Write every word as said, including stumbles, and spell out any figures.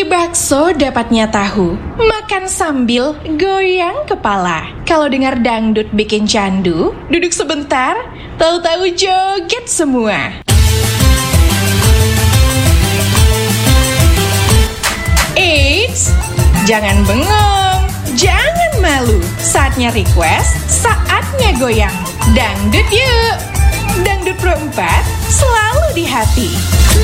bakso dapatnya tahu, makan sambil goyang kepala. Kalau dengar dangdut bikin candu, duduk sebentar, tahu-tahu joget semua. Eits, jangan bengong, jangan malu. Saatnya request, saatnya goyang. Dangdut yuk! Dangdut Pro empat selalu di hati.